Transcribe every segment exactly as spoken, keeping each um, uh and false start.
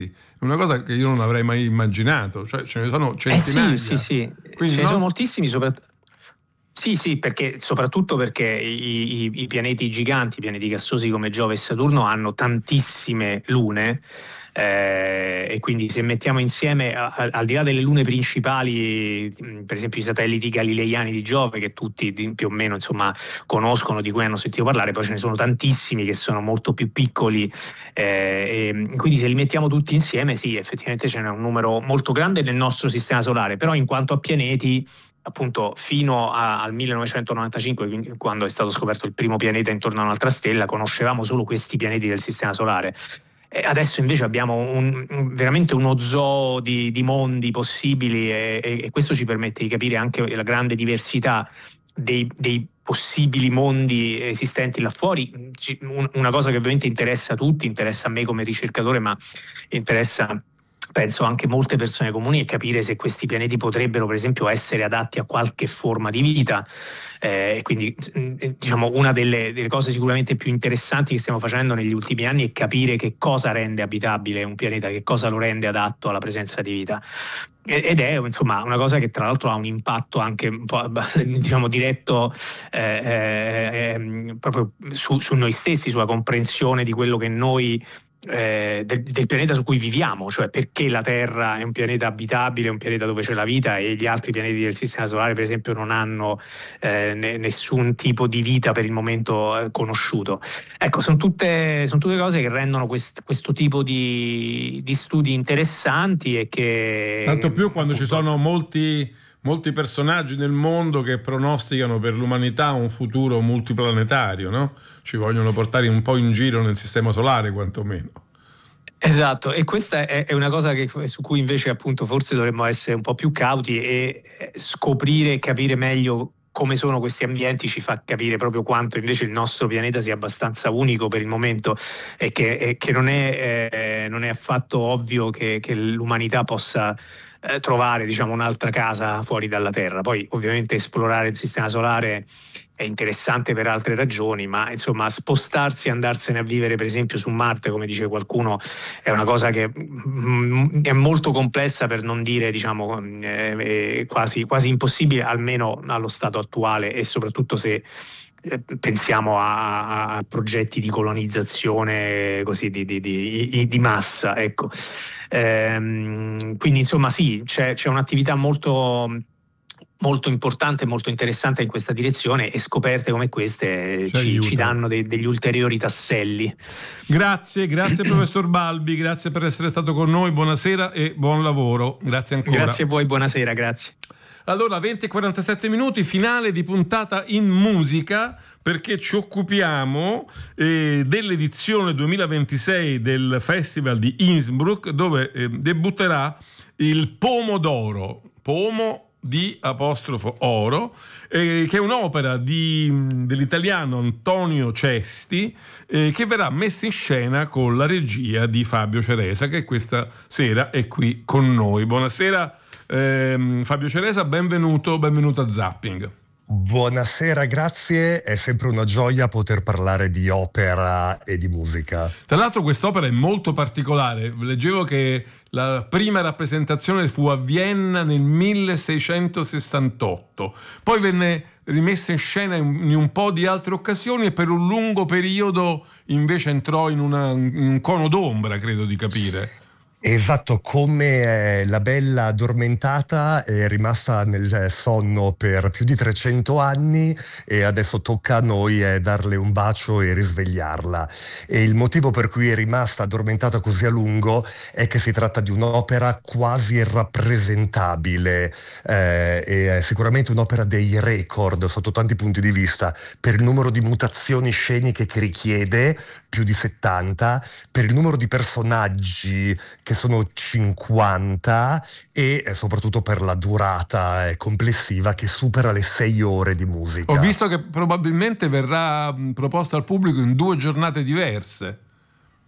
una cosa che io non avrei mai immaginato, cioè ce ne sono centinaia. Eh sì, sì, sì, Quindi ce no? ne sono moltissimi, soprattutto. Sì, sì, perché soprattutto perché i, i- i pianeti giganti, i pianeti gassosi come Giove e Saturno hanno tantissime lune, eh, e quindi se mettiamo insieme, a- a- al di là delle lune principali, mh, per esempio i satelliti galileiani di Giove, che tutti di- più o meno insomma conoscono, di cui hanno sentito parlare, poi ce ne sono tantissimi che sono molto più piccoli, eh, e quindi se li mettiamo tutti insieme, sì, effettivamente ce n'è un numero molto grande nel nostro sistema solare, però in quanto a pianeti, appunto fino a, al millenovecentonovantacinque, quindi quando è stato scoperto il primo pianeta intorno a un'altra stella, conoscevamo solo questi pianeti del sistema solare. E adesso invece abbiamo un, un, veramente uno zoo di, di mondi possibili, e, e, e questo ci permette di capire anche la grande diversità dei, dei possibili mondi esistenti là fuori. Ci, un, una cosa che ovviamente interessa a tutti, interessa a me come ricercatore, ma interessa, penso, anche molte persone comuni, è capire se questi pianeti potrebbero, per esempio, essere adatti a qualche forma di vita. Eh, quindi, diciamo, una delle, delle cose sicuramente più interessanti che stiamo facendo negli ultimi anni è capire che cosa rende abitabile un pianeta, che cosa lo rende adatto alla presenza di vita. Ed è insomma una cosa che tra l'altro ha un impatto anche un po', diciamo, diretto, eh, eh, proprio su, su noi stessi, sulla comprensione di quello che noi, eh, del, del pianeta su cui viviamo, cioè perché la Terra è un pianeta abitabile, un pianeta dove c'è la vita, e gli altri pianeti del Sistema Solare, per esempio, non hanno eh, ne, nessun tipo di vita per il momento eh, conosciuto. Ecco, sono tutte, sono tutte cose che rendono quest, questo tipo di, di studi interessanti, e che Tanto più quando appunto, ci sono molti, molti personaggi nel mondo che pronosticano per l'umanità un futuro multiplanetario, no? Ci vogliono portare un po' in giro nel sistema solare, quantomeno. esatto, e questa è, è una cosa che, su cui invece appunto forse dovremmo essere un po' più cauti, e scoprire e capire meglio come sono questi ambienti ci fa capire proprio quanto invece il nostro pianeta sia abbastanza unico per il momento, e che, e che non è, eh, non è affatto ovvio che, che l'umanità possa eh, trovare, diciamo, un'altra casa fuori dalla Terra. Poi ovviamente esplorare il sistema solare è interessante per altre ragioni, ma insomma spostarsi e andarsene a vivere per esempio su Marte, come dice qualcuno, è una cosa che mm, è molto complessa, per non dire, diciamo, eh, quasi, quasi impossibile, almeno allo stato attuale, e soprattutto se eh, pensiamo a, a progetti di colonizzazione così di, di, di, di massa, ecco. Ehm, quindi insomma sì, c'è, c'è un'attività molto molto importante e molto interessante in questa direzione, e scoperte come queste Ci ci, ci aiutano. danno dei, degli ulteriori tasselli. Grazie, grazie professor Balbi, grazie per essere stato con noi, buonasera e buon lavoro, grazie ancora. Grazie a voi, buonasera, grazie. Allora, venti e quarantasette minuti, finale di puntata in musica, perché ci occupiamo eh, dell'edizione duemilaventisei del Festival di Innsbruck, dove eh, debutterà il Pomodoro, Pomo di apostrofo oro, eh, che è un'opera di, dell'italiano Antonio Cesti, eh, che verrà messa in scena con la regia di Fabio Ceresa, che questa sera è qui con noi. Buonasera ehm, Fabio Ceresa, benvenuto, benvenuto a Zapping. Buonasera, grazie, è sempre una gioia poter parlare di opera e di musica. Tra l'altro quest'opera è molto particolare, leggevo che la prima rappresentazione fu a Vienna nel milleseicentosessantotto, poi venne rimessa in scena in un po' di altre occasioni, e per un lungo periodo invece entrò in, una, in un cono d'ombra, credo di capire. Esatto, come eh, La Bella Addormentata è rimasta nel sonno per più di trecento anni, e adesso tocca a noi eh, darle un bacio e risvegliarla. E il motivo per cui è rimasta addormentata così a lungo è che si tratta di un'opera quasi irrappresentabile, eh, e è sicuramente un'opera dei record sotto tanti punti di vista, per il numero di mutazioni sceniche che richiede, più di settanta, per il numero di personaggi che sono cinquanta, e soprattutto per la durata complessiva che supera le sei ore di musica. Ho visto che probabilmente verrà proposta al pubblico in due giornate diverse.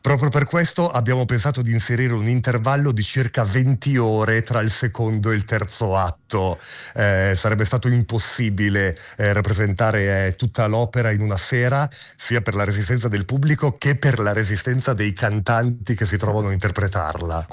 Proprio per questo abbiamo pensato di inserire un intervallo di circa venti ore tra il secondo e il terzo atto. Eh, sarebbe stato impossibile eh, rappresentare eh, tutta l'opera in una sera, sia per la resistenza del pubblico che per la resistenza dei cantanti che si trovano a interpretarla.